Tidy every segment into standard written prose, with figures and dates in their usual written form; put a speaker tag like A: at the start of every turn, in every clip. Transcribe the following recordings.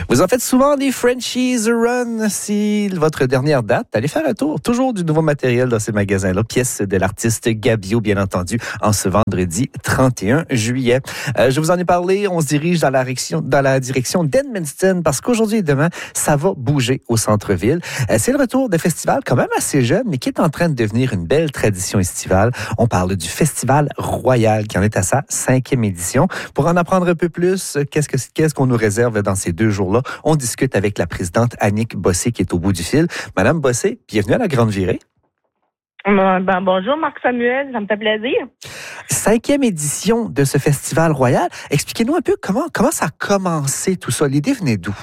A: Vous en faites souvent des Frenchies Run. Si votre dernière date, allez faire un tour. Toujours du nouveau matériel dans ces magasins-là. Pièce de l'artiste Gabio, bien entendu, en ce vendredi 31 juillet. Je vous en ai parlé. On se dirige dans la direction d'Edmundston parce qu'aujourd'hui et demain, ça va bouger au centre-ville. C'est le retour de festival quand même assez jeune, mais qui est en train de devenir une belle tradition estivale. On parle du Festival Royal qui en est à sa 5e édition. Pour en apprendre un peu plus, qu'est-ce qu'on nous réserve dans ces 2 jours-là? On discute avec la présidente Annick Bossé qui est au bout du fil. Madame Bossé, bienvenue à la Grande Virée.
B: Bonjour Marc-Samuel, ça me fait plaisir.
A: 5e édition de ce Festival Royal. Expliquez-nous un peu comment ça a commencé tout ça. L'idée venait d'où?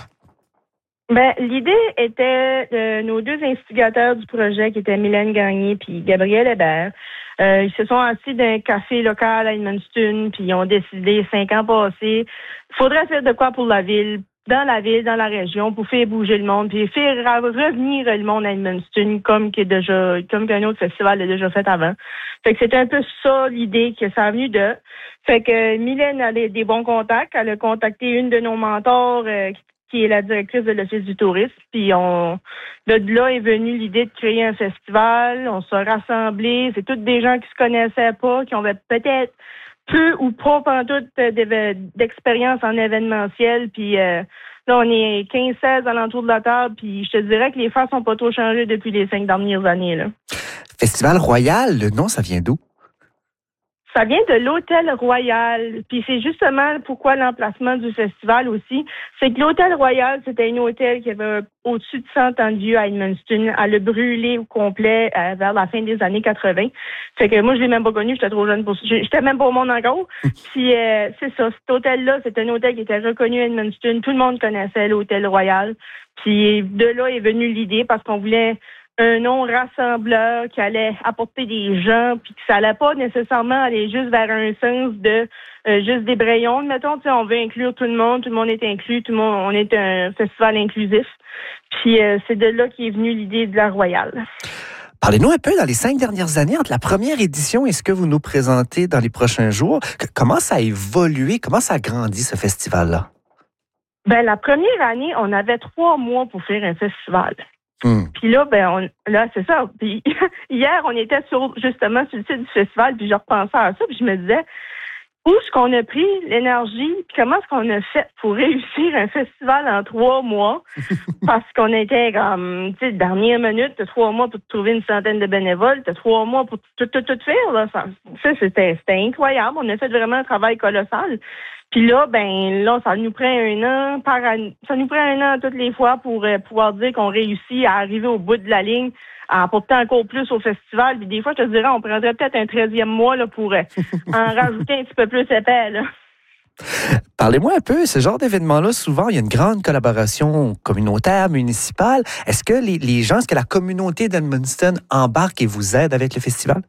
B: L'idée était nos 2 instigateurs du projet qui étaient Mylène Gagné puis Gabriel Hébert. Ils se sont assis dans un café local à Edmundston puis ils ont décidé 5 ans passés, il faudrait faire de quoi pour la ville, dans la région, pour faire bouger le monde, puis faire revenir le monde à Edmundston comme qu'un autre festival l'a déjà fait avant. Fait que c'était un peu ça l'idée que ça a venu de. Fait que Mylène a des bons contacts. Elle a contacté une de nos mentors qui est la directrice de l'Office du tourisme. Puis de là est venue l'idée de créer un festival. On s'est rassemblés. C'est tous des gens qui se connaissaient pas, qui avaient peut-être peu ou pas pantoute d'expérience en événementiel. Puis là, on est 15-16 alentour de la table. Puis je te dirais que les faces n'ont pas trop changé depuis les 5 dernières années, là.
A: Festival Royal, le nom, ça vient d'où?
B: Ça vient de l'Hôtel Royal. Puis c'est justement pourquoi l'emplacement du festival aussi. C'est que l'Hôtel Royal, c'était un hôtel qui avait au-dessus de 100 ans de vieux à Edmundston. Elle a brûlé au complet vers la fin des années 80. Fait que moi, je l'ai même pas connu. J'étais trop jeune pour ça. J'étais même pas au monde encore. Puis c'est ça. Cet hôtel-là, c'était un hôtel qui était reconnu à Edmundston. Tout le monde connaissait l'Hôtel Royal. Puis de là est venue l'idée parce qu'on voulait un nom rassembleur qui allait apporter des gens, puis que ça allait pas nécessairement aller juste vers un sens de juste des brayons. Mettons, tu sais, on veut inclure tout le monde est inclus, on est un festival inclusif. Puis c'est de là qu'est venue l'idée de la Royale.
A: Parlez-nous un peu dans les 5 dernières années, entre la première édition et ce que vous nous présentez dans les prochains jours. Comment ça a évolué, comment ça a grandi ce festival-là?
B: La première année, on avait 3 mois pour faire un festival. Puis là, c'est ça. Puis hier, on était justement sur le site du festival, puis je repensais à ça, puis je me disais, où est-ce qu'on a pris l'énergie, puis comment est-ce qu'on a fait pour réussir un festival en 3 mois? Parce qu'on était comme, tu sais, dernière minute, t'as 3 mois pour trouver une centaine de bénévoles, t'as 3 mois pour tout faire, là. Ça, c'était incroyable. On a fait vraiment un travail colossal. Puis là, ça nous prend un an ça nous prend un an toutes les fois pour pouvoir dire qu'on réussit à arriver au bout de la ligne, à apporter encore plus au festival. Puis des fois, je te dirais, on prendrait peut-être un 13e mois là, pour en rajouter un petit peu plus épais, là.
A: Parlez-moi un peu, ce genre d'événement-là, souvent, il y a une grande collaboration communautaire, municipale. Est-ce que est-ce que la communauté d'Edmundston embarque et vous aide avec le festival?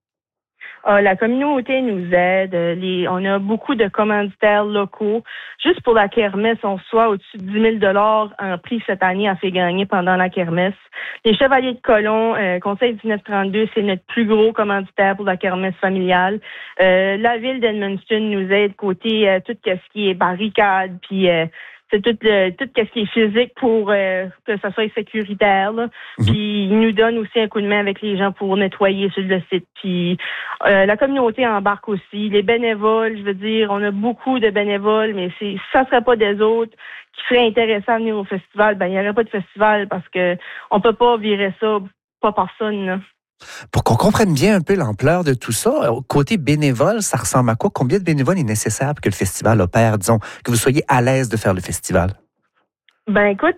B: La communauté nous aide. On a beaucoup de commanditaires locaux. Juste pour la kermesse, on reçoit au-dessus de 10 000 $ en prix cette année à fait gagner pendant la kermesse. Les Chevaliers de Colomb, Conseil 1932, c'est notre plus gros commanditaire pour la kermesse familiale. La ville d'Edmundston nous aide côté tout ce qui est barricade, puis c'est tout ce qui est physique pour que ça soit sécuritaire, là. Puis ils nous donnent aussi un coup de main avec les gens pour nettoyer sur le site. Puis la communauté embarque aussi. Les bénévoles, je veux dire, on a beaucoup de bénévoles, mais ça serait pas des autres qui seraient intéressés à venir au festival, il n'y aurait pas de festival parce que on peut pas virer ça pas personne, là.
A: Pour qu'on comprenne bien un peu l'ampleur de tout ça, côté bénévole, ça ressemble à quoi? Combien de bénévoles est nécessaire pour que le festival opère, disons, que vous soyez à l'aise de faire le festival?
B: Écoute,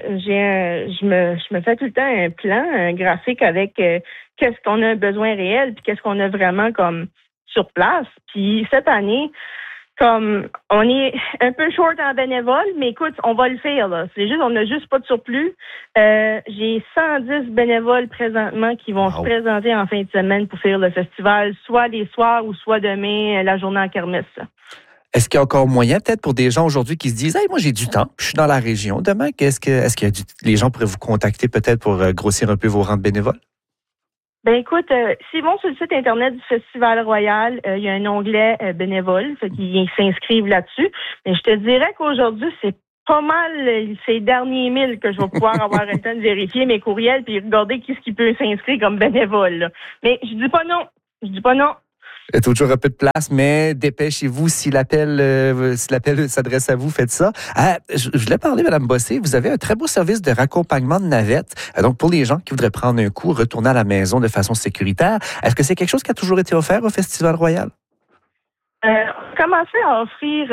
B: je me fais tout le temps un plan, un graphique avec qu'est-ce qu'on a besoin réel, puis qu'est-ce qu'on a vraiment comme sur place. Puis cette année, comme on est un peu short en bénévoles, mais écoute, on va le faire, là. C'est juste, on n'a juste pas de surplus. J'ai 110 bénévoles présentement qui vont se présenter en fin de semaine pour faire le festival, soit les soirs ou soit demain, la journée en kermesse.
A: Est-ce qu'il y a encore moyen, peut-être, pour des gens aujourd'hui qui se disent « Hey, moi, j'ai du temps, je suis dans la région. Demain, est-ce que les gens pourraient vous contacter peut-être pour grossir un peu vos rangs de bénévoles? »
B: Écoute, s'ils vont sur le site Internet du Festival Royal, il y a un onglet bénévole, fait qu'ils s'inscrivent là-dessus. Mais je te dirais qu'aujourd'hui, c'est pas mal ces derniers 1000 que je vais pouvoir avoir le temps de vérifier mes courriels puis regarder qui peut s'inscrire comme bénévole. Là. Mais je dis pas non.
A: Il y a toujours un peu de place, mais dépêchez-vous si l'appel s'adresse à vous, faites ça. Je voulais parler, Mme Bossé, vous avez un très beau service de raccompagnement de navette. Donc, pour les gens qui voudraient prendre un coup, retourner à la maison de façon sécuritaire, est-ce que c'est quelque chose qui a toujours été offert au Festival Royal?
B: On a commencé à offrir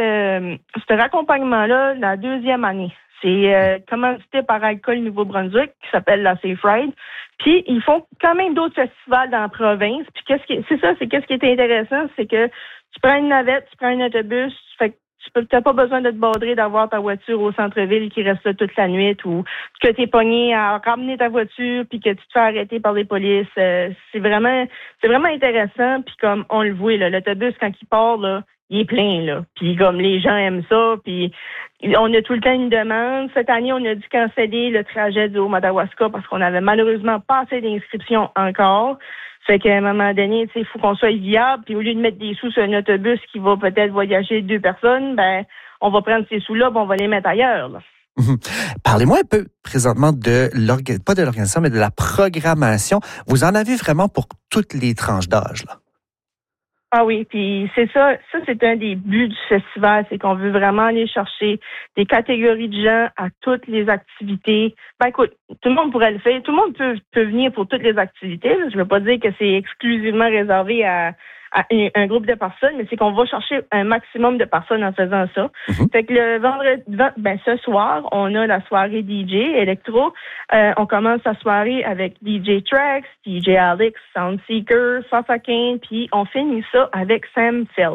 B: ce raccompagnement-là la deuxième année. C'est commandité par Alcool Nouveau-Brunswick qui s'appelle la Safe Ride. Puis ils font quand même d'autres festivals dans la province. Puis qu'est-ce qui est intéressant, c'est que tu prends une navette, tu prends un autobus, fait que t'as pas besoin de te bordrer d'avoir ta voiture au centre-ville qui reste là toute la nuit ou que t'es pogné à ramener ta voiture puis que tu te fais arrêter par les polices. C'est vraiment intéressant. Puis comme on le voit, là, l'autobus quand il part, là, il est plein, là. Puis comme les gens aiment ça, puis on a tout le temps une demande. Cette année, on a dû canceller le trajet du Haut-Madawaska parce qu'on avait malheureusement pas assez d'inscriptions encore. Fait qu'à un moment donné, il faut qu'on soit viable. Puis au lieu de mettre des sous sur un autobus qui va peut-être voyager 2 personnes, ben on va prendre ces sous-là, puis on va les mettre ailleurs. Là.
A: Parlez-moi un peu présentement pas de l'organisation, mais de la programmation. Vous en avez vraiment pour toutes les tranches d'âge, là?
B: Ah oui, puis c'est ça. Ça, c'est un des buts du festival, c'est qu'on veut vraiment aller chercher des catégories de gens à toutes les activités. Ben écoute, tout le monde pourrait le faire. Tout le monde peut venir pour toutes les activités. Là. Je ne veux pas dire que c'est exclusivement réservé à un groupe de personnes, mais c'est qu'on va chercher un maximum de personnes en faisant ça. Fait que le vendredi, ce soir, on a la soirée DJ électro. On commence la soirée avec DJ Trax, DJ Alex, Soundseeker, Safa Kane, puis on finit ça avec Sam Felt.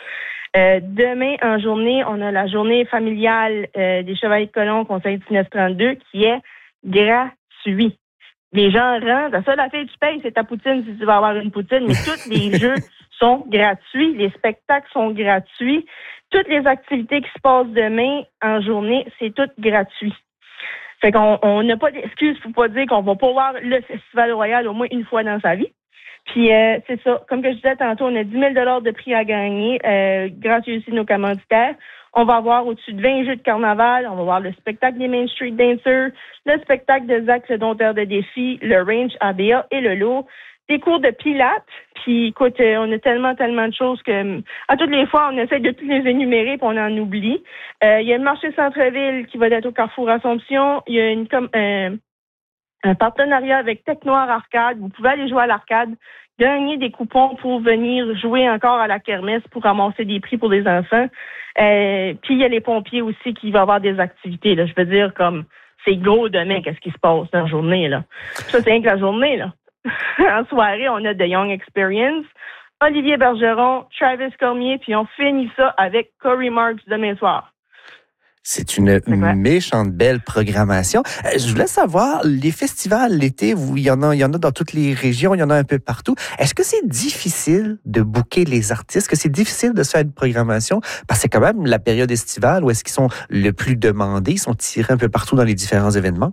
B: Demain, en journée, on a la journée familiale des Chevaliers de Colomb, Conseil 1932, qui est gratuit. Les gens rentrent, la seule affaire que tu payes, c'est ta poutine si tu vas avoir une poutine, mais tous les jeux sont gratuits, les spectacles sont gratuits, toutes les activités qui se passent demain en journée, c'est tout gratuit. Fait qu'on n'a pas d'excuse pour pas dire qu'on va pas voir le Festival Royal au moins une fois dans sa vie. Puis c'est ça, comme que je disais tantôt, on a 10 000 $ de prix à gagner, grâce aussi à nos commanditaires. On va avoir au-dessus de 20 jeux de carnaval. On va voir le spectacle des Main Street Dancers, le spectacle de Zach, le dompteur de défis, le range ABA et le lot. Des cours de pilates. Puis, écoute, on a tellement de choses que, à toutes les fois, on essaie de toutes les énumérer puis on en oublie. Il y a le marché centre-ville qui va être au Carrefour Assomption. Il y a un partenariat avec Tech Noir Arcade. Vous pouvez aller jouer à l'arcade, gagner des coupons pour venir jouer encore à la kermesse pour ramasser des prix pour les enfants. Puis il y a les pompiers aussi qui vont avoir des activités. Là. Je veux dire, comme c'est gros demain, qu'est-ce qui se passe dans la journée, là. Ça, c'est rien que la journée, là. En soirée, on a The Young Experience, Olivier Bergeron, Travis Cormier, puis on finit ça avec Corey Marks demain soir.
A: C'est une méchante belle programmation. Je voulais savoir, les festivals l'été, il y en a dans toutes les régions, il y en a un peu partout. Est-ce que c'est difficile de booker les artistes? Est-ce que c'est difficile de se faire une programmation? Parce que c'est quand même la période estivale où est-ce qu'ils sont le plus demandés? Ils sont tirés un peu partout dans les différents événements?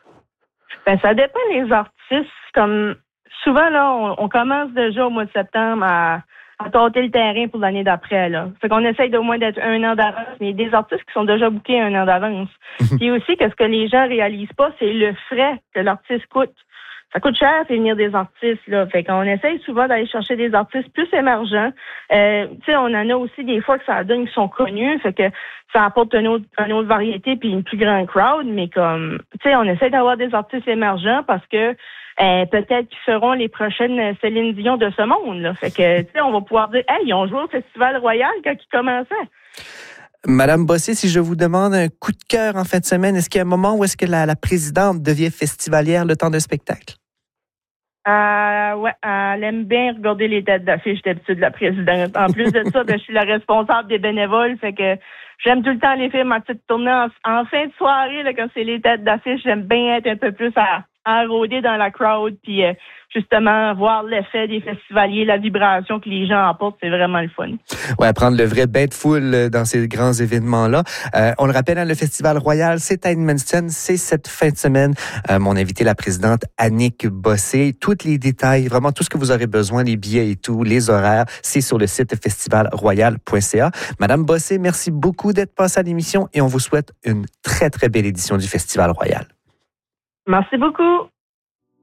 A: Ben,
B: ça dépend des artistes. Comme souvent, là, on commence déjà au mois de septembre à tâter le terrain pour l'année d'après, là. Fait qu'on essaye d'au moins d'être 1 an d'avance, mais il y a des artistes qui sont déjà bookés 1 an d'avance. Puis aussi, que ce que les gens réalisent pas, c'est le frais que l'artiste coûte. Ça coûte cher faire venir des artistes, là. Fait qu'on essaye souvent d'aller chercher des artistes plus émergents. Tu sais, on en a aussi des fois que ça donne qui sont connus, fait que ça apporte une autre variété puis une plus grande crowd, mais comme, tu sais, on essaie d'avoir des artistes émergents parce que peut-être qu'ils seront les prochaines Céline Dion de ce monde, là. Fait que, tu sais, on va pouvoir dire, hey, ils ont joué au Festival Royal quand ils commençaient.
A: Madame Bossé, si je vous demande un coup de cœur en fin de semaine, est-ce qu'il y a un moment où est-ce que la présidente devient festivalière le temps d'un spectacle?
B: Ouais, elle aime bien regarder les têtes d'affiche d'habitude de la présidente. En plus de ça, je suis la responsable des bénévoles, fait que j'aime tout le temps aller faire ma petite tournée en fin de soirée, là, quand c'est les têtes d'affiche, j'aime bien être un peu plus à rôder dans la crowd, puis justement voir l'effet des festivaliers, la vibration que les gens apportent, c'est vraiment le fun.
A: Ouais, prendre le vrai bain de foule dans ces grands événements-là. On le rappelle, le Festival Royal, c'est à Edmundston, c'est cette fin de semaine. Mon invité, la présidente Annick Bossé. Tous les détails, vraiment tout ce que vous aurez besoin, les billets et tout, les horaires, c'est sur le site festivalroyal.ca. Madame Bossé, merci beaucoup d'être passée à l'émission et on vous souhaite une très, très belle édition du Festival Royal.
B: Merci beaucoup.